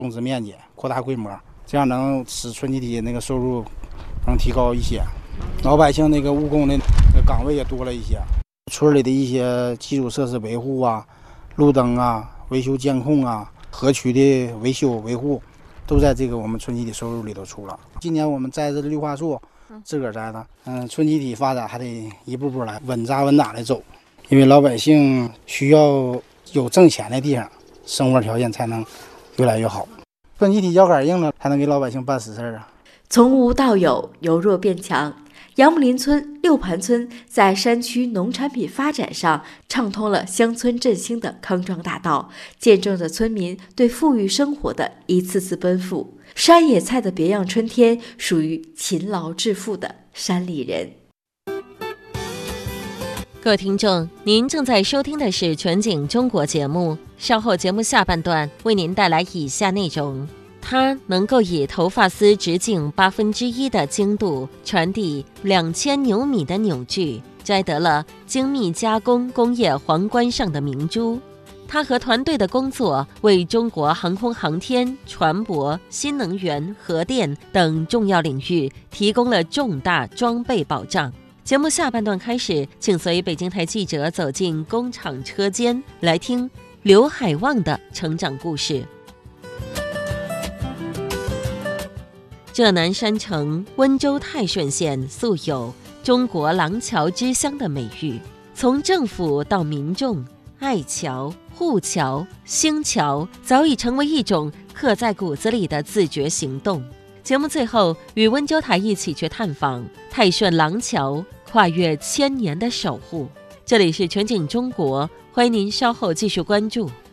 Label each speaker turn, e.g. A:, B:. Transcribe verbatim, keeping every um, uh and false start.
A: 种植面积扩大规模，这样能使村集体那个收入能提高一些，老百姓那个务工的岗位也多了一些。村里的一些基础设施维护啊，路灯啊、维修监控啊、河渠的维修维护，都在这个我们村集体收入里头出了。今年我们栽这绿化树，自个儿栽的，嗯，村集体发展还得一步步来，稳扎稳打的走，因为老百姓需要有挣钱的地方，生活条件才能越来越好。村集体腰杆硬了，才能给老百姓办实事啊。
B: 从无到有，由弱变强。杨木林村、六盘村在山区农产品发展上畅通了乡村振兴的康庄大道，见证着村民对富裕生活的一次次奔赴。山野菜的别样春天，属于勤劳致富的山里人。
C: 各位听众，您正在收听的是全景中国节目，稍后节目下半段为您带来以下内容。它能够以头发丝直径八分之一的精度传递两千牛米的扭矩，摘得了精密加工工业皇冠上的明珠。他和团队的工作为中国航空航天、船舶、新能源、核电等重要领域提供了重大装备保障。节目下半段开始，请随北京台记者走进工厂车间，来听刘海旺的成长故事。浙南山城温州泰顺县素有中国廊桥之乡的美誉，从政府到民众，爱桥、护桥、兴桥早已成为一种刻在骨子里的自觉行动。节目最后与温州台一起去探访泰顺廊桥，跨越千年的守护。这里是全景中国，欢迎您稍后继续关注。